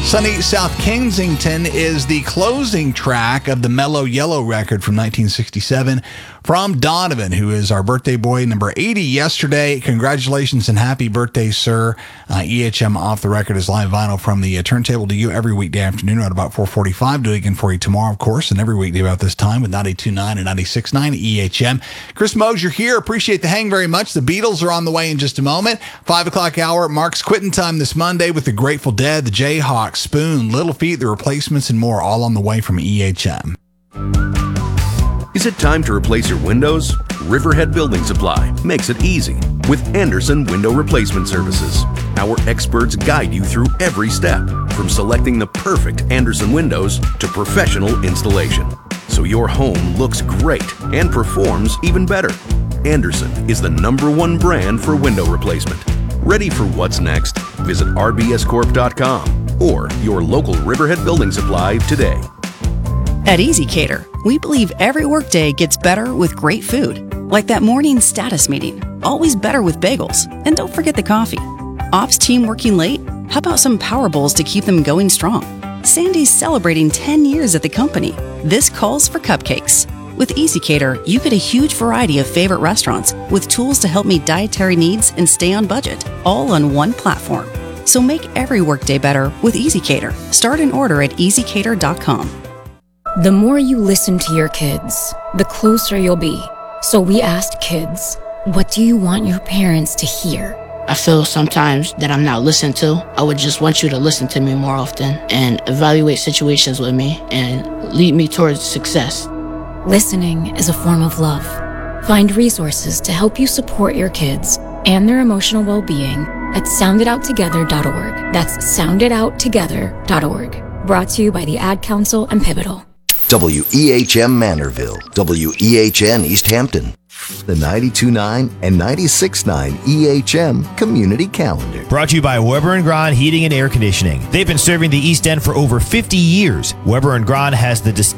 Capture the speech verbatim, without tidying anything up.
Sunny South Kensington is the closing track of the Mellow Yellow record from nineteen sixty-seven from Donovan, who is our birthday boy, number eighty yesterday. Congratulations and happy birthday, sir. Uh, E H M Off the Record is live vinyl from the uh, turntable to you every weekday afternoon at about four forty-five. Do it again for you tomorrow, of course, and every weekday about this time with ninety-two point nine and ninety-six point nine E H M. Chris Mosier here. Appreciate the hang very much. The Beatles are on the way in just a moment. Five o'clock hour marks quitting time this Monday with the Grateful Dead, the Jayhawks, Spoon, Little Feat, the Replacements, and more, all on the way from E H M. Is it time to replace your windows? Riverhead Building Supply makes it easy with Anderson Window Replacement Services. Our experts guide you through every step, from selecting the perfect Anderson windows to professional installation, so your home looks great and performs even better. Anderson is the number one brand for window replacement. Ready for what's next? Visit R B S corp dot com or your local Riverhead Building Supply today. At Easy Cater, we believe every workday gets better with great food. Like that morning status meeting, always better with bagels. And don't forget the coffee. Ops team working late? How about some power bowls to keep them going strong? Sandy's celebrating ten years at the company. This calls for cupcakes. With Easy Cater, you get a huge variety of favorite restaurants with tools to help meet dietary needs and stay on budget, all on one platform. So make every workday better with Easy Cater. Start an order at easy cater dot com. The more you listen to your kids, the closer you'll be. So we asked kids, what do you want your parents to hear? I feel sometimes that I'm not listened to. I would just want you to listen to me more often and evaluate situations with me and lead me towards success. Listening is a form of love. Find resources to help you support your kids and their emotional well-being at sound it out together dot org. That's sound it out together dot org. Brought to you by the Ad Council and Pivotal. W E H M Manorville, W E H N East Hampton, the ninety-two point nine and ninety-six point nine E H M Community Calendar. Brought to you by Weber and Grahn Heating and Air Conditioning. They've been serving the East End for over fifty years. Weber and Grahn has the